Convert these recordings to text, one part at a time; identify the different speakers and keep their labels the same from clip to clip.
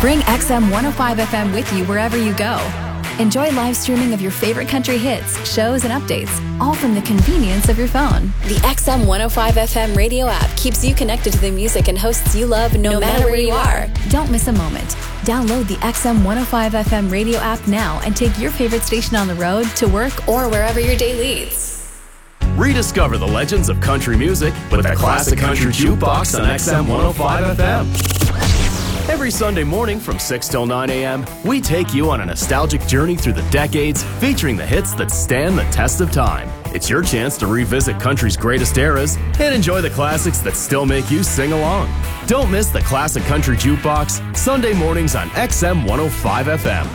Speaker 1: Bring XM 105 FM with you wherever you go. Enjoy live streaming of your favorite country hits, shows, and updates, all from the convenience of your phone. The XM 105 FM radio app keeps you connected to the music and hosts you love no matter where you are. Don't miss a moment. Download the XM 105 FM radio app now and take your favorite station on the road, to work, or wherever your day leads.
Speaker 2: Rediscover the legends of country music with the Classic Country Jukebox on XM 105 FM. Every Sunday morning from 6 till 9 a.m., we take you on a nostalgic journey through the decades, featuring the hits that stand the test of time. It's your chance to revisit country's greatest eras and enjoy the classics that still make you sing along. Don't miss the Classic Country Jukebox, Sunday mornings on XM 105 FM.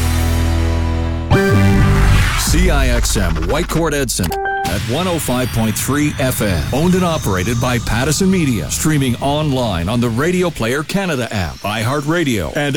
Speaker 3: CIXM Whitecourt Edson at 105.3 FM. Owned and operated by Pattison Media. Streaming online on the Radio Player Canada app, iHeartRadio, and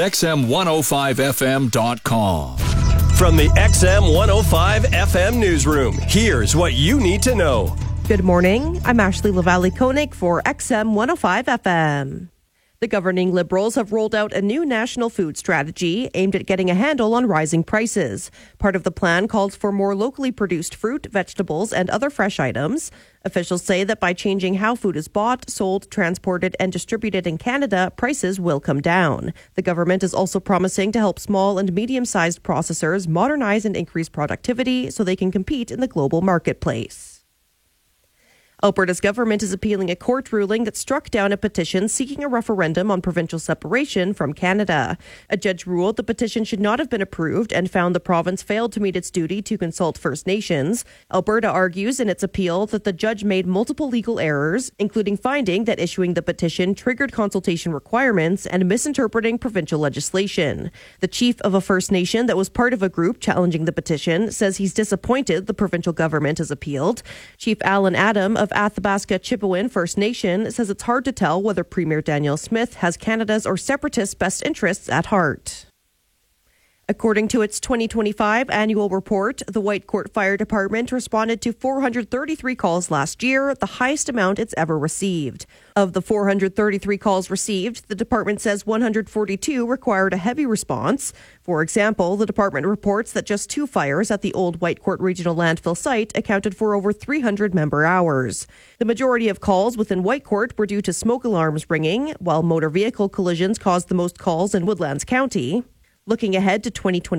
Speaker 3: XM105FM.com.
Speaker 4: From the XM 105 FM newsroom, here's what you need to know.
Speaker 5: Good morning. I'm Ashley Lavallee-Koenig for XM 105 FM. The governing Liberals have rolled out a new national food strategy aimed at getting a handle on rising prices. Part of the plan calls for more locally produced fruit, vegetables, and other fresh items. Officials say that by changing how food is bought, sold, transported, and distributed in Canada, prices will come down. The government is also promising to help small and medium-sized processors modernize and increase productivity so they can compete in the global marketplace. Alberta's government is appealing a court ruling that struck down a petition seeking a referendum on provincial separation from Canada. A judge ruled the petition should not have been approved and found the province failed to meet its duty to consult First Nations. Alberta argues in its appeal that the judge made multiple legal errors, including finding that issuing the petition triggered consultation requirements and misinterpreting provincial legislation. The chief of a First Nation that was part of a group challenging the petition says he's disappointed the provincial government has appealed. Chief Alan Adam of Athabasca Chipewyan First Nation says it's hard to tell whether Premier Danielle Smith has Canada's or separatist best interests at heart. According to its 2025 annual report, the Whitecourt Fire Department responded to 433 calls last year, the highest amount it's ever received. Of the 433 calls received, the department says 142 required a heavy response. For example, the department reports that just 2 fires at the old Whitecourt Regional Landfill site accounted for over 300 member hours. The majority of calls within Whitecourt were due to smoke alarms ringing, while motor vehicle collisions caused the most calls in Woodlands County. Looking ahead to 2020.